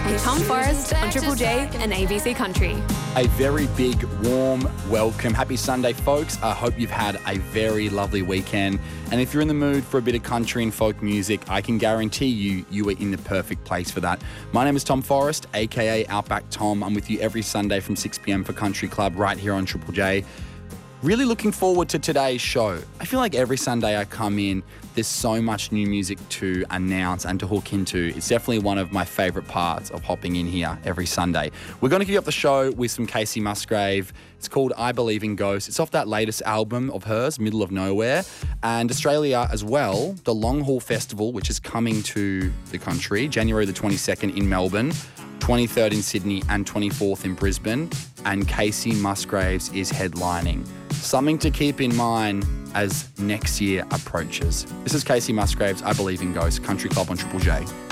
with Tom Forrest on Triple J and ABC Country. A very big, warm welcome. Happy Sunday, folks. I hope you've had a very lovely weekend. And if you're in the mood for a bit of country and folk music, I can guarantee you are in the perfect place for that. My name is Tom Forrest, aka Outback Tom. I'm with you every Sunday from 6 p.m. for Country Club right here on Triple J. Really looking forward to today's show. I feel like every Sunday I come in, there's so much new music to announce and to hook into. It's definitely one of my favourite parts of hopping in here every Sunday. We're going to kick off the show with some Kacey Musgrave. It's called I Believe in Ghosts. It's off that latest album of hers, Middle of Nowhere. And Australia as well, the Long Haul Festival, which is coming to the country, January the 22nd in Melbourne, 23rd in Sydney and 24th in Brisbane. And Kacey Musgraves is headlining. Something to keep in mind as next year approaches. This is Kacey Musgraves, I Believe in Ghosts, Country Club on Triple J.